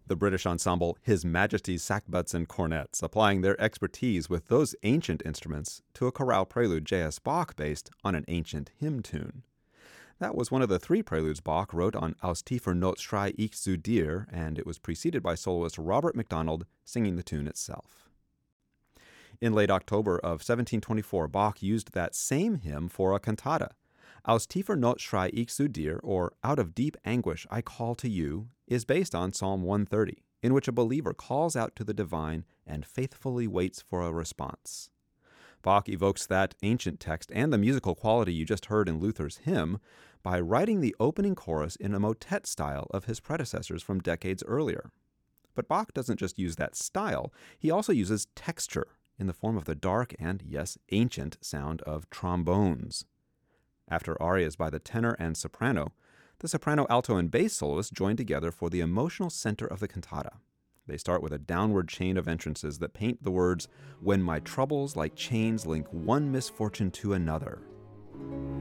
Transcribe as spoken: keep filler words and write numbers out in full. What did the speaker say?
The British ensemble His Majesty's Sackbuts and Cornets, applying their expertise with those ancient instruments to a chorale prelude J S. Bach based on an ancient hymn tune. That was one of the three preludes Bach wrote on Aus tiefer Not schrei ich zu dir, and it was preceded by soloist Robert MacDonald singing the tune itself. In late October of seventeen twenty-four, Bach used that same hymn for a cantata. Aus tiefer Not schrei ich zu dir, or Out of Deep Anguish I Call to You, is based on Psalm one thirty, in which a believer calls out to the divine and faithfully waits for a response. Bach evokes that ancient text and the musical quality you just heard in Luther's hymn by writing the opening chorus in a motet style of his predecessors from decades earlier. But Bach doesn't just use that style, he also uses texture in the form of the dark and, yes, ancient sound of trombones. After arias by the tenor and soprano, the soprano, alto, and bass soloists join together for the emotional center of the cantata. They start with a downward chain of entrances that paint the words, "When my troubles like chains link one misfortune to another."